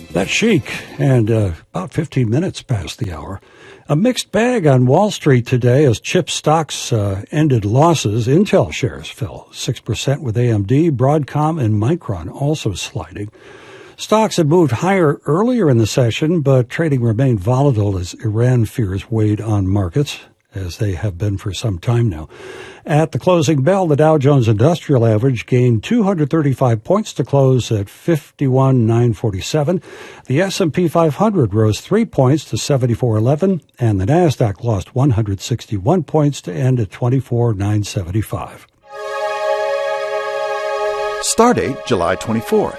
That's Chic, and about 15 minutes past the hour. A mixed bag on Wall Street today as chip stocks ended losses. Intel shares fell 6% with AMD, Broadcom, and Micron also sliding. Stocks had moved higher earlier in the session, but trading remained volatile as Iran fears weighed on markets, as they have been for some time now. At the closing bell, the Dow Jones Industrial Average gained 235 points to close at 51,947. The S&P 500 rose 3 points to 7411, and the Nasdaq lost 161 points to end at 24,975. Stardate July 24th.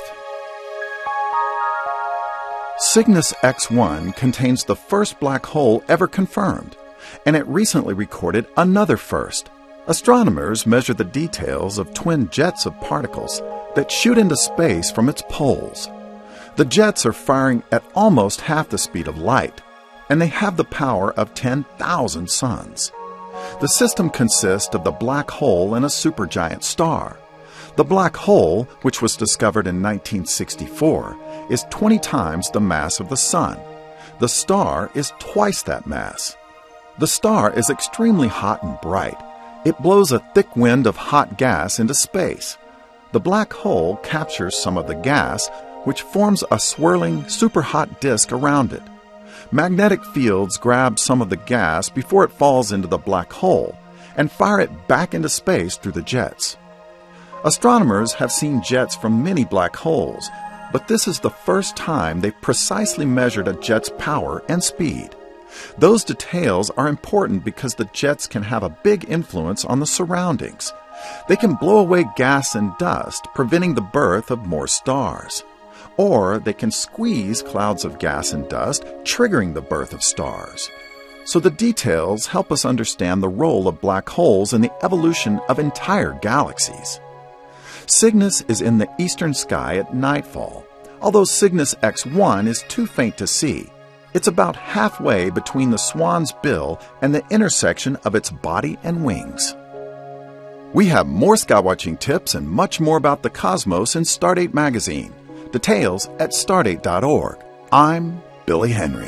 Cygnus X1 contains the first black hole ever confirmed, and it recently recorded another first. Astronomers measure the details of twin jets of particles that shoot into space from its poles. The jets are firing at almost half the speed of light, and they have the power of 10,000 suns. The system consists of the black hole and a supergiant star. The black hole, which was discovered in 1964, is 20 times the mass of the Sun. The star is twice that mass. The star is extremely hot and bright. It blows a thick wind of hot gas into space. The black hole captures some of the gas, which forms a swirling, superhot disk around it. Magnetic fields grab some of the gas before it falls into the black hole and fire it back into space through the jets. Astronomers have seen jets from many black holes, but this is the first time they've precisely measured a jet's power and speed. Those details are important because the jets can have a big influence on the surroundings. They can blow away gas and dust, preventing the birth of more stars. Or they can squeeze clouds of gas and dust, triggering the birth of stars. So the details help us understand the role of black holes in the evolution of entire galaxies. Cygnus is in the eastern sky at nightfall, although Cygnus X1 is too faint to see. It's about halfway between the swan's bill and the intersection of its body and wings. We have more skywatching tips and much more about the cosmos in Stardate magazine. Details at stardate.org. I'm Billy Henry.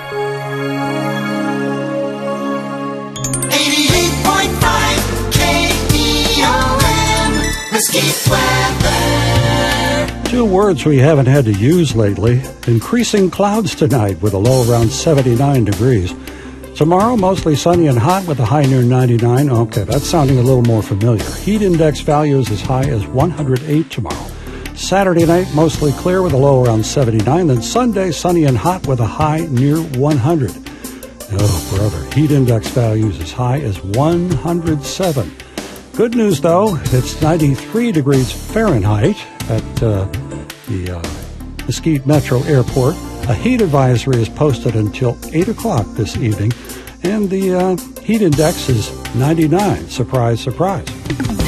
88.5 KDOM, Mesquite Weather. Two words we haven't had to use lately. Increasing clouds tonight with a low around 79 degrees. Tomorrow, mostly sunny and hot with a high near 99. Okay, that's sounding a little more familiar. Heat index values as high as 108 tomorrow. Saturday night, mostly clear with a low around 79. Then Sunday, sunny and hot with a high near 100. Oh, brother, heat index values as high as 107. Good news, though, it's 93 degrees Fahrenheit at the Mesquite Metro Airport. A heat advisory is posted until 8 o'clock this evening, and the heat index is 99. Surprise, surprise.